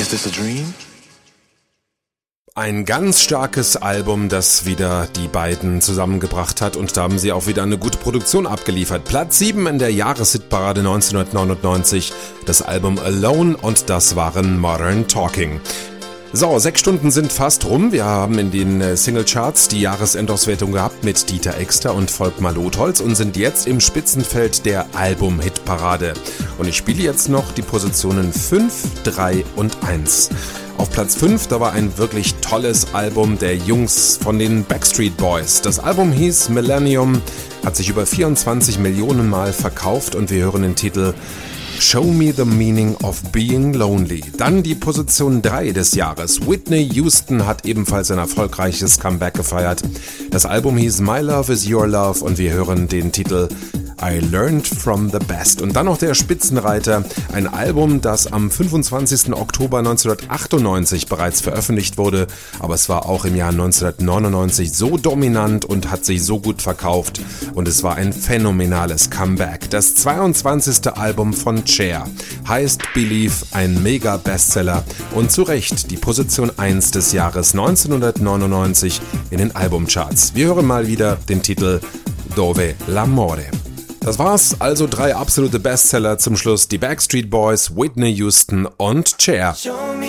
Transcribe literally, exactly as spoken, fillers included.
Is this a dream? Ein ganz starkes Album, das wieder die beiden zusammengebracht hat, und da haben sie auch wieder eine gute Produktion abgeliefert. Platz sieben in der Jahreshitparade neunzehnhundertneunundneunzig, das Album Alone, und das waren Modern Talking. So, sechs Stunden sind fast rum. Wir haben in den Singlecharts die Jahresendauswertung gehabt mit Dieter Exter und Volkmar Lotholz und sind jetzt im Spitzenfeld der Album-Hitparade. Und ich spiele jetzt noch die Positionen fünf, drei und eins. Auf Platz fünf, da war ein wirklich tolles Album der Jungs von den Backstreet Boys. Das Album hieß Millennium, hat sich über vierundzwanzig Millionen Mal verkauft, und wir hören den Titel Show Me the Meaning of Being Lonely. Dann die Position drei des Jahres. Whitney Houston hat ebenfalls ein erfolgreiches Comeback gefeiert. Das Album hieß My Love is Your Love, und wir hören den Titel I Learned from the Best. Und dann noch der Spitzenreiter, ein Album, das am fünfundzwanzigsten Oktober neunzehnhundertachtundneunzig bereits veröffentlicht wurde, aber es war auch im Jahr neunzehnhundertneunundneunzig so dominant und hat sich so gut verkauft, und es war ein phänomenales Comeback. Das zweiundzwanzigste Album von Cher heißt Believe, ein Mega-Bestseller und zu Recht die Position eins des Jahres neunzehnhundertneunundneunzig in den Albumcharts. Wir hören mal wieder den Titel Dove l'amore. Das war's, also drei absolute Bestseller zum Schluss: die Backstreet Boys, Whitney Houston und Cher.